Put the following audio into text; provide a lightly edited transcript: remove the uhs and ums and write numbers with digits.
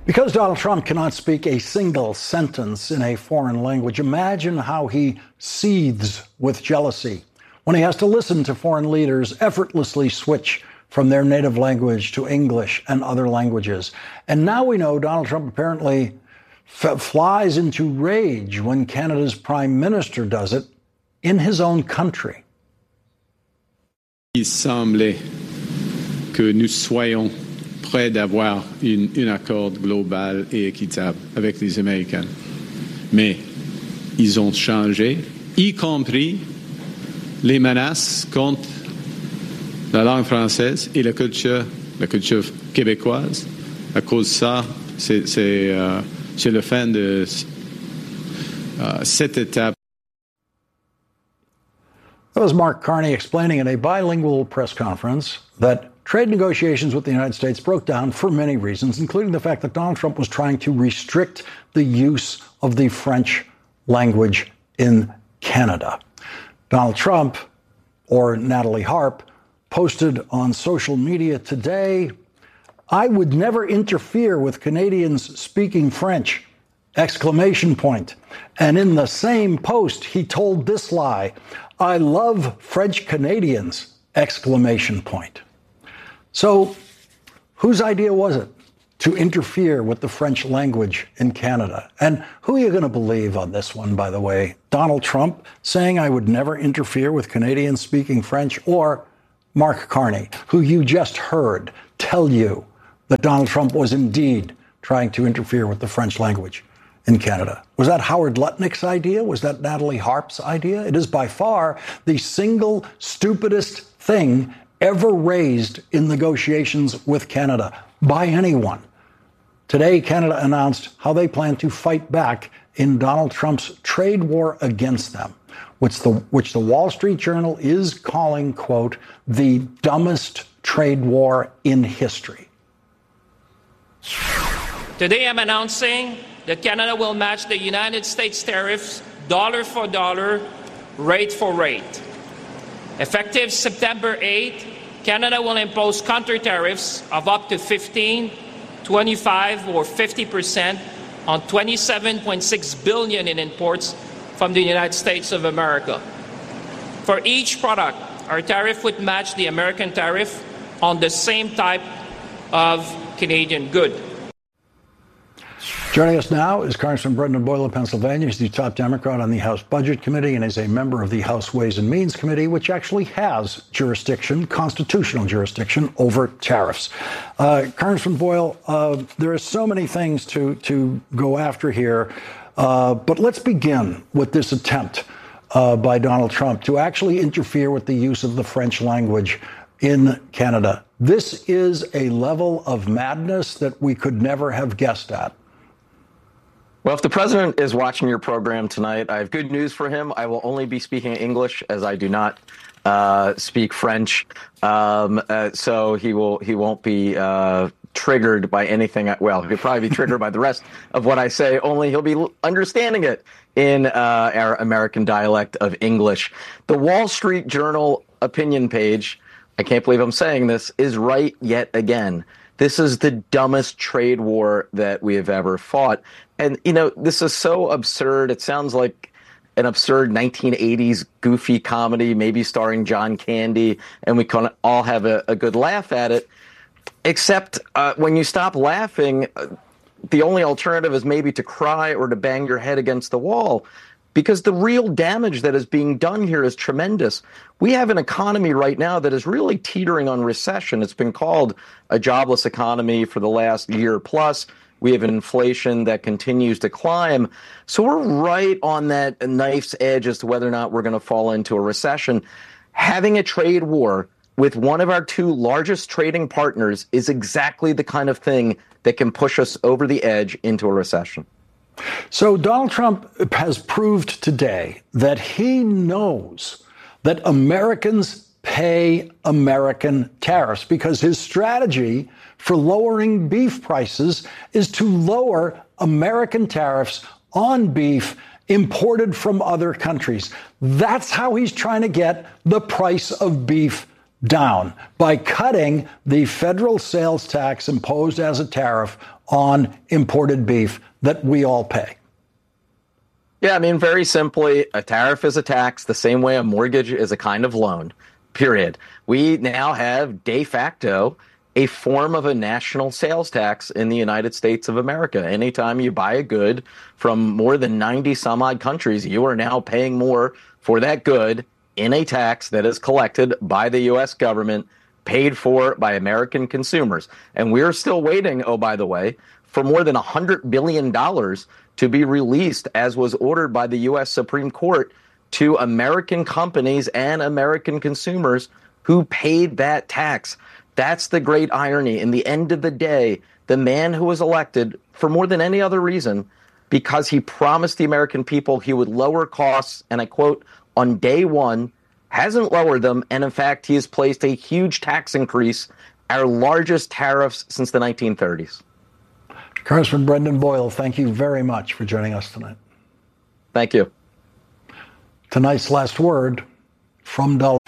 Because Donald Trump cannot speak a single sentence in a foreign language, imagine how he seethes with jealousy when he has to listen to foreign leaders effortlessly switch from their native language to English and other languages. And now we know Donald Trump apparently flies into rage when Canada's prime minister does it in his own country. Il semblait que nous soyons près d'avoir un accord global et équitable avec les Américains. Mais ils ont changé, y compris les menaces contre la langue française et la culture québécoise. À cause de ça, c'est la fin de cette étape. That was Mark Carney explaining in a bilingual press conference that trade negotiations with the United States broke down for many reasons, including the fact that Donald Trump was trying to restrict the use of the French language in Canada. Donald Trump, or Natalie Harp, posted on social media today, "I would never interfere with Canadians speaking French!" Exclamation point. And in the same post, he told this lie, "I love French Canadians!" Exclamation point. So whose idea was it to interfere with the French language in Canada? And who are you going to believe on this one, by the way? Donald Trump saying I would never interfere with Canadians speaking French, or Mark Carney, who you just heard tell you that Donald Trump was indeed trying to interfere with the French language in Canada? Was that Howard Lutnick's idea? Was that Natalie Harp's idea? It is by far the single stupidest thing ever raised in negotiations with Canada by anyone. Today, Canada announced how they plan to fight back in Donald Trump's trade war against them, which the Wall Street Journal is calling, quote, the dumbest trade war in history. Today, I'm announcing that Canada will match the United States tariffs dollar for dollar, rate for rate. Effective September 8, Canada will impose counter tariffs of up to 15, 25, or 50% on $27.6 billion in imports from the United States of America. For each product, our tariff would match the American tariff on the same type of Canadian good. Joining us now is Congressman Brendan Boyle of Pennsylvania. He's the top Democrat on the House Budget Committee and is a member of the House Ways and Means Committee, which actually has jurisdiction, constitutional jurisdiction, over tariffs. Congressman Boyle, there are so many things to go after here, but let's begin with this attempt by Donald Trump to actually interfere with the use of the French language in Canada. This is a level of madness that we could never have guessed at. Well, if the president is watching your program tonight, I have good news for him. I will only be speaking English, as I do not speak French. So he won't be triggered by anything. Well, he'll probably be triggered by the rest of what I say, only he'll be understanding it in our American dialect of English. The Wall Street Journal opinion page, I can't believe I'm saying this, is right yet again. This is the dumbest trade war that we have ever fought. And, you know, this is so absurd. It sounds like an absurd 1980s goofy comedy, maybe starring John Candy, and we can all have a good laugh at it. Except when you stop laughing, the only alternative is maybe to cry or to bang your head against the wall, because the real damage that is being done here is tremendous. We have an economy right now that is really teetering on recession. It's been called a jobless economy for the last year plus. We have inflation that continues to climb. So we're right on that knife's edge as to whether or not we're going to fall into a recession. Having a trade war with one of our two largest trading partners is exactly the kind of thing that can push us over the edge into a recession. So Donald Trump has proved today that he knows that Americans pay American tariffs, because his strategy for lowering beef prices is to lower American tariffs on beef imported from other countries. That's how he's trying to get the price of beef down by cutting the federal sales tax imposed as a tariff on imported beef that we all pay? Yeah, I mean, very simply, a tariff is a tax the same way a mortgage is a kind of loan, period. We now have de facto a form of a national sales tax in the United States of America. Anytime you buy a good from more than 90 some odd countries, you are now paying more for that good in a tax that is collected by the U.S. government, paid for by American consumers. And we're still waiting, oh, by the way, for more than $100 billion to be released, as was ordered by the U.S. Supreme Court, to American companies and American consumers who paid that tax. That's the great irony. In the end of the day, the man who was elected for more than any other reason, because he promised the American people he would lower costs, and I quote, on day one, hasn't lowered them. And in fact, he has placed a huge tax increase, our largest tariffs since the 1930s. Congressman Brendan Boyle, thank you very much for joining us tonight. Thank you. Tonight's last word from Delaware.